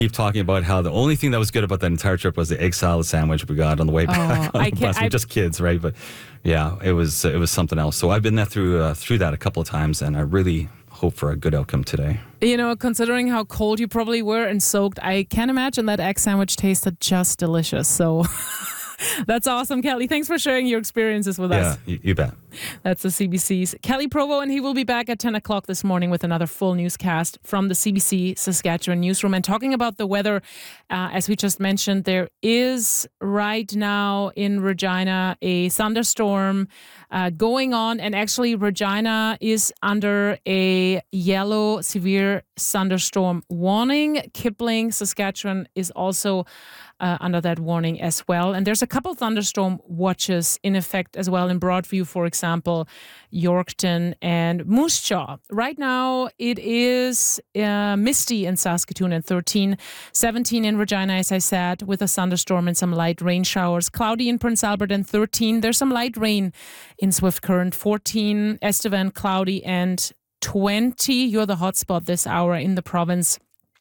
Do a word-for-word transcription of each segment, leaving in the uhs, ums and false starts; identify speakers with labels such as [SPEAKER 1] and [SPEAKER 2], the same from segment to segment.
[SPEAKER 1] keep talking about how the only thing that was good about that entire trip was the egg salad sandwich we got on the way back
[SPEAKER 2] Oh,
[SPEAKER 1] on
[SPEAKER 2] I
[SPEAKER 1] the
[SPEAKER 2] can't-
[SPEAKER 1] bus. We're
[SPEAKER 2] I-
[SPEAKER 1] just kids, right? But yeah, it was it was something else. So I've been there through uh, through that a couple of times, and I really hope for a good outcome today.
[SPEAKER 2] You know, considering how cold you probably were and soaked, I can't imagine that egg sandwich tasted just delicious. So that's awesome, Kelly. Thanks for sharing your experiences with
[SPEAKER 1] Yeah,
[SPEAKER 2] us.
[SPEAKER 1] you, you bet.
[SPEAKER 2] That's the C B C's Kelly Provo, and he will be back at ten o'clock this morning with another full newscast from the C B C Saskatchewan newsroom. And talking about the weather, uh, as we just mentioned, there is right now in Regina a thunderstorm uh, going on, and actually Regina is under a yellow severe thunderstorm warning. Kipling, Saskatchewan is also Uh, under that warning as well. And there's a couple thunderstorm watches in effect as well in Broadview, for example, Yorkton and Moose Jaw. Right now, it is uh, misty in Saskatoon and thirteen, seventeen in Regina, as I said, with a thunderstorm and some light rain showers. Cloudy in Prince Albert and thirteen. There's some light rain in Swift Current, fourteen. Estevan, cloudy and twenty. You're the hotspot this hour in the province.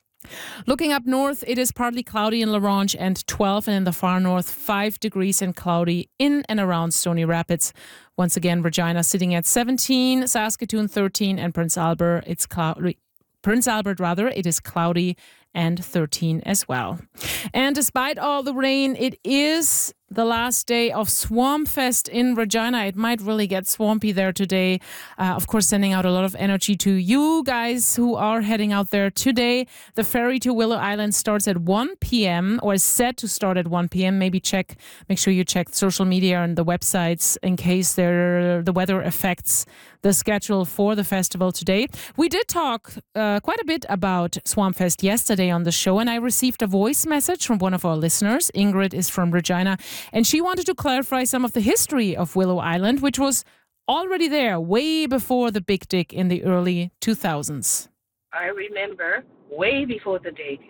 [SPEAKER 2] Looking up north, it is partly cloudy in La Ronge and twelve, and in the far north, five degrees and cloudy in and around Stony Rapids. Once again, Regina sitting at seventeen, Saskatoon thirteen, and Prince Albert, it's cloudy. Prince Albert, rather, it is cloudy and thirteen as well. And despite all the rain, it is the last day of Swampfest in Regina. It might really get swampy there today. Uh, of course, sending out a lot of energy to you guys who are heading out there today. The ferry to Willow Island starts at one p.m. or is set to start at one p.m. Maybe check, make sure you check social media and the websites in case there the weather affects the schedule for the festival today. We did talk uh, quite a bit about Swampfest yesterday on the show, and I received a voice message from one of our listeners. Ingrid is from Regina, and she wanted to clarify some of the history of Willow Island, which was already there way before the Big Dig in the early two thousands.
[SPEAKER 3] I remember way before the dig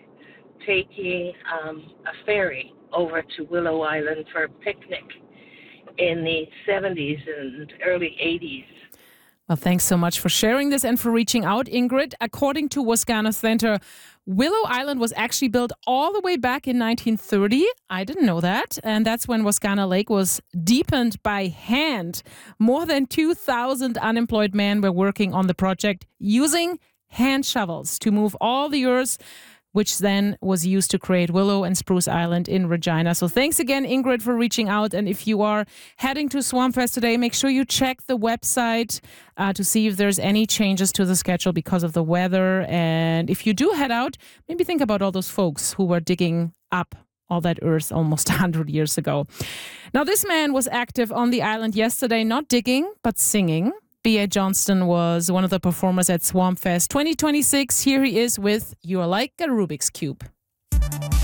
[SPEAKER 3] taking um, a ferry over to Willow Island for a picnic in the seventies and early eighties.
[SPEAKER 2] Well, thanks so much for sharing this and for reaching out, Ingrid. According to Wascana Center, Willow Island was actually built all the way back in nineteen thirty. I didn't know that. And that's when Wascana Lake was deepened by hand. More than two thousand unemployed men were working on the project using hand shovels to move all the earth, which then was used to create Willow and Spruce Island in Regina. So thanks again, Ingrid, for reaching out. And if you are heading to Swampfest today, make sure you check the website uh, to see if there's any changes to the schedule because of the weather. And if you do head out, maybe think about all those folks who were digging up all that earth almost one hundred years ago. Now, this man was active on the island yesterday, not digging, but singing. B A. Johnston was one of the performers at Swampfest twenty twenty-six. Here he is with You're Like a Rubik's Cube.